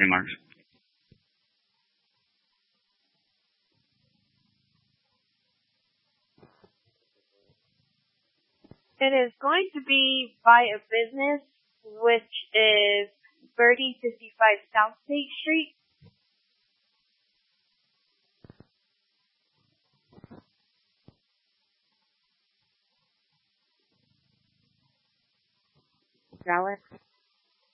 remarks. It is going to be by a business, which is 3055 South State Street. Alex?